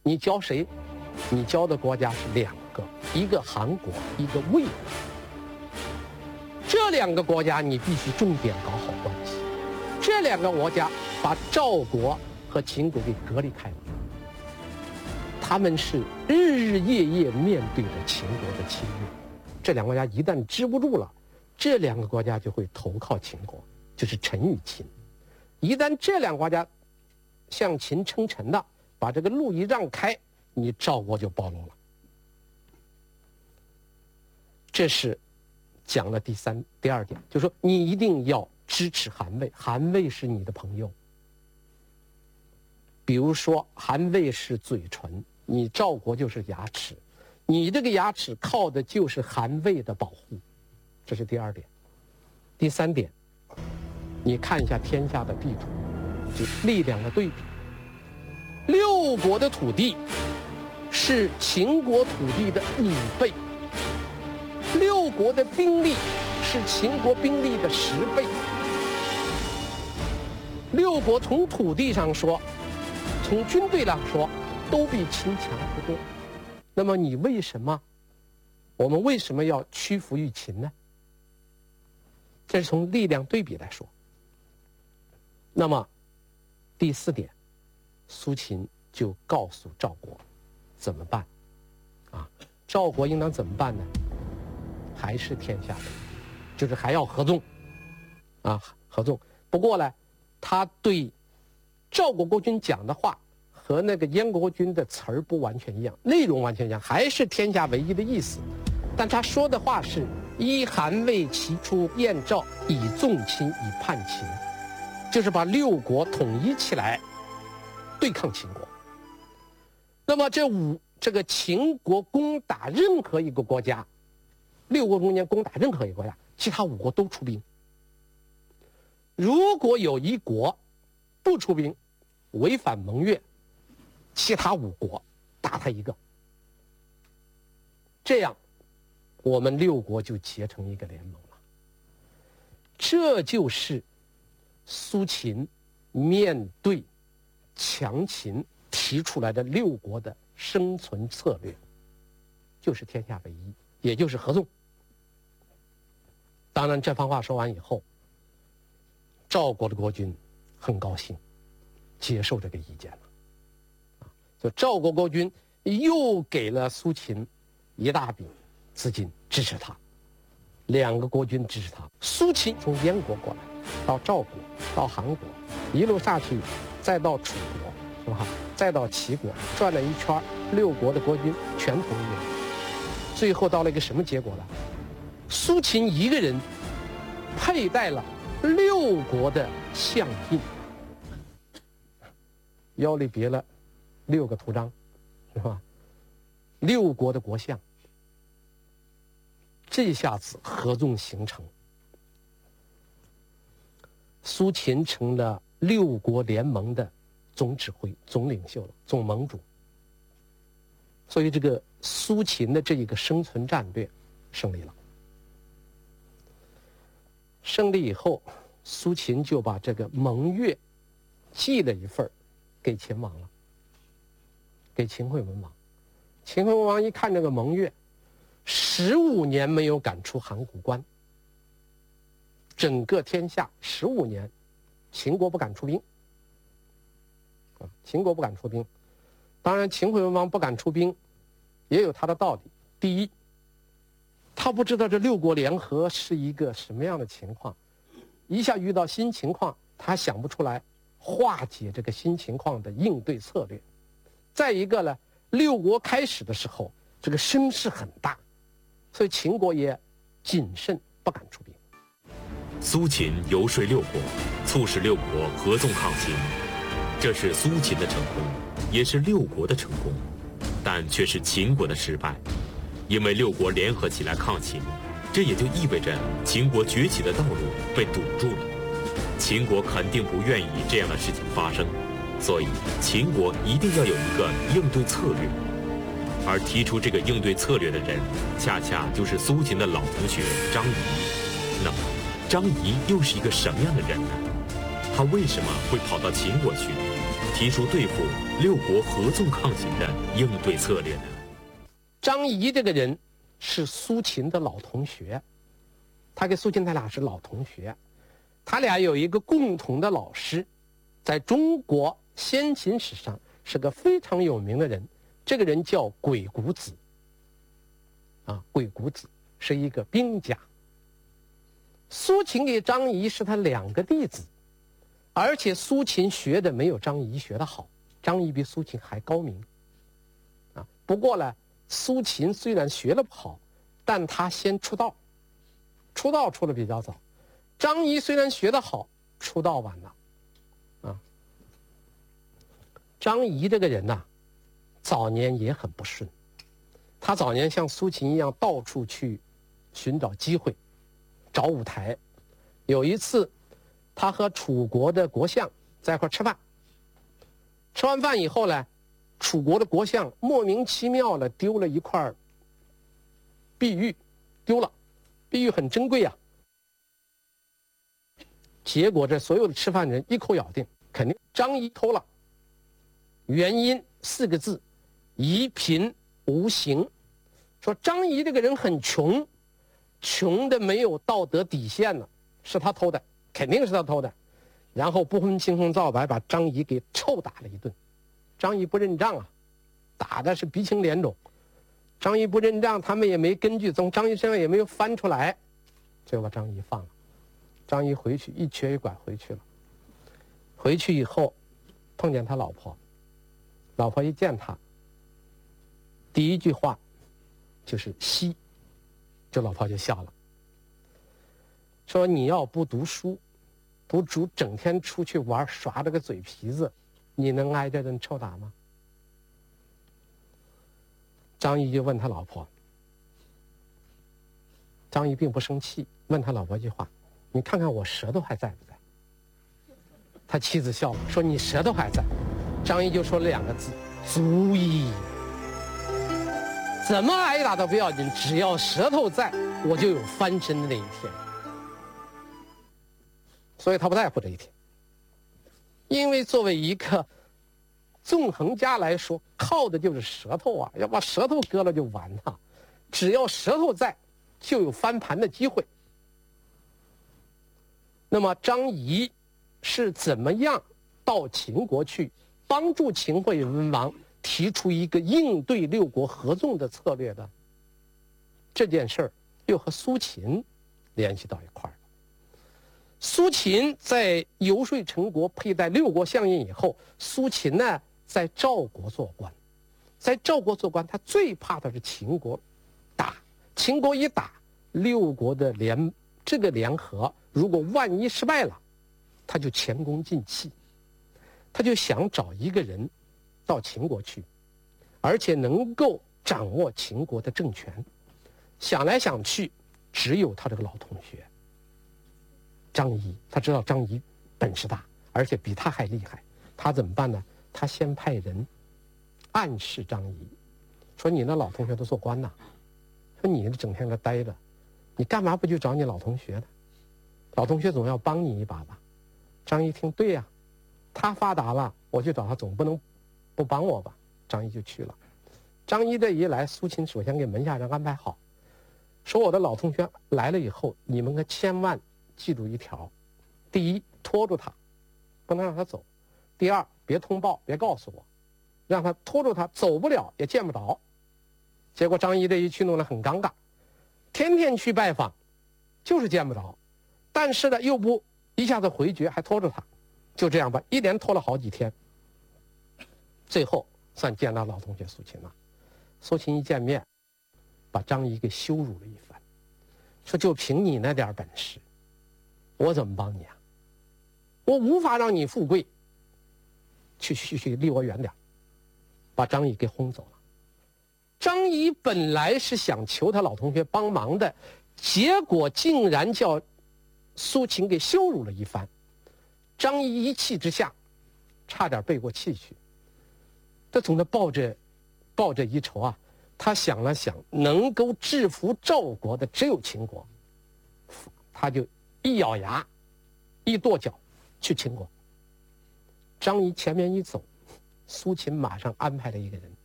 你教谁？你教的国家是2个，一个韩国，一个魏国。这2个国家你必须重点搞好关系。这2个国家把赵国和秦国给隔离开了，他们是日日夜夜面对着秦国的侵略。这2个国家一旦支不住了，这2个国家就会投靠秦国，就是臣与秦。一旦这2个国家向秦称臣的，把这个路一让开，你赵国就暴露了。这是讲了第2点，就是说你一定要支持韩魏，韩魏是你的朋友。比如说韩魏是嘴唇，你赵国就是牙齿，你这个牙齿靠的就是韩魏的保护，这是第2点。第3点，你看一下天下的地图，就力量的对比。6国的土地是秦国土地的5倍，6国的兵力是秦国兵力的10倍。6国从土地上说，从军队上说，都比秦强不多。那么我们为什么要屈服于秦呢？这是从力量对比来说。那么第4点，苏秦就告诉赵国怎么办啊？赵国应当怎么办呢？还是天下的，就是还要合纵啊，合纵。不过呢，他对赵国国君讲的话和那个燕国君的词儿不完全一样，内容完全一样，还是天下为一的意思。但他说的话是依韩魏齐出燕赵，以纵秦，以叛秦，就是把6国统一起来对抗秦国。那么这个秦国攻打任何一个国家，6国中间攻打任何一个国家，其他5国都出兵。如果有一国不出兵，违反盟约，其他5国打他一个，这样我们6国就结成一个联盟了。这就是苏秦面对强秦提出来的6国的生存策略，就是天下为一，也就是合纵。当然这番话说完以后，赵国的国君很高兴，接受这个意见了。就赵国国君又给了苏秦一大笔资金支持他，2个国君支持他。苏秦从燕国过来，到赵国，到韩国，一路下去，再到楚国，是吧？再到齐国，转了一圈，6国的国君全同意了。最后到了一个什么结果呢？苏秦一个人佩戴了6国的相印，腰里别了6个图章，是吧？6国的国相，这下子合纵形成，苏秦成了6国联盟的总指挥、总领袖了，总盟主。所以这个苏秦的这一个生存战略胜利了。胜利以后，苏秦就把这个盟约寄了一份给秦王了，给秦惠文王。秦惠文王一看这个盟约，15年没有赶出函谷关，整个天下15年，秦国不敢出兵，秦国不敢出兵。当然，秦惠文王不敢出兵，也有他的道理。第一，他不知道这6国联合是一个什么样的情况，一下遇到新情况，他想不出来化解这个新情况的应对策略。再一个呢，6国开始的时候，这个声势很大，所以秦国也谨慎，不敢出兵。 苏秦游说6国，促使6国合纵抗秦，这是苏秦的成功，也是6国的成功，但却是秦国的失败。因为6国联合起来抗秦，这也就意味着秦国崛起的道路被堵住了。秦国肯定不愿意这样的事情发生，所以秦国一定要有一个应对策略。而提出这个应对策略的人，恰恰就是苏秦的老同学张仪。那么，张仪又是一个什么样的人呢？他为什么会跑到秦国去？ 提出对付六国合纵抗秦的应对策略呢？ 张仪这个人是苏秦的老同学，他跟苏秦他俩是老同学，他俩有一个共同的老师，在中国先秦史上是个非常有名的人，这个人叫鬼谷子。鬼谷子是一个兵家。苏秦给张仪是他2个弟子，而且苏秦学的没有张仪学的好，张仪比苏秦还高明。不过呢，苏秦虽然学了不好，但他先出道，出得比较早。张仪虽然学得好，出道晚了。张仪这个人呐，早年也很不顺。他早年像苏秦一样到处去寻找机会，找舞台。有一次，他和楚国的国相在一块吃饭，吃完饭以后呢，楚国的国相莫名其妙的丢了一块碧玉，丢了，碧玉很珍贵啊。结果这所有的吃饭人一口咬定，肯定张仪偷了。原因4个字：夷贫无形。说张仪这个人很穷，穷的没有道德底线了，是他偷的，肯定是他偷的。然后不分青红皂白把张仪给臭打了一顿。张仪不认账啊，打的是鼻青脸肿。张仪不认账，他们也没根据，从张仪身上也没有翻出来，就把张仪放了。张仪回去一瘸一拐回去了。回去以后碰见他老婆，老婆一见他，第一句话就是嬉，这老婆就笑了，说你要不读书，整天出去玩耍这个嘴皮子，你能挨这顿臭打吗？张仪就问他老婆，张仪并不生气，问他老婆一句话，你看看我舌头还在不在？他妻子笑了，说你舌头还在。张仪就说了2个字，足矣。怎么挨打都不要紧，只要舌头在，我就有翻身的那一天。所以他不在乎这一天，因为作为一个纵横家来说，靠的就是舌头啊，要把舌头割了就完了。只要舌头在，就有翻盘的机会。那么张仪是怎么样到秦国去，帮助秦惠文王提出一个应对6国合纵的策略的？这件事儿又和苏秦联系到一块儿了。苏秦在游说陈国佩戴6国相印以后，苏秦呢在赵国做官，在赵国做官，他最怕的是秦国打。秦国一打，6国的联合，如果万一失败了，他就前功尽弃。他就想找一个人到秦国去，而且能够掌握秦国的政权。想来想去，只有他这个老同学张仪。他知道张仪本事大，而且比他还厉害。他怎么办呢？他先派人暗示张仪，说你那老同学都做官呐，说你整天搁待着，你干嘛不去找你老同学呢？老同学总要帮你一把吧。张仪听，对呀，他发达了，我去找他总不能不帮我吧。张仪就去了。张仪这一来，苏秦首先给门下人安排好，说我的老同学来了以后，你们可千万记住一条：第一，拖住他，不能让他走；第二，别通报，别告诉我，让他拖住他，走不了也见不着。结果张仪这一去弄得很尴尬，天天去拜访，就是见不着，但是呢又不一下子回绝，还拖着他，就这样吧，一连拖了好几天，最后算见到老同学苏秦了。苏秦一见面，把张仪给羞辱了一番，说就凭你那点本事，我怎么帮你啊？我无法让你富贵，去离我远点，把张仪给轰走了。张仪本来是想求他老同学帮忙的，结果竟然叫苏秦给羞辱了一番。张仪一气之下，差点背过气去。他总是抱着一筹啊，他想了想，能够制服赵国的只有秦国，他就一咬牙，一跺脚去秦国。 张仪前面一走，苏秦马上安排了一个人，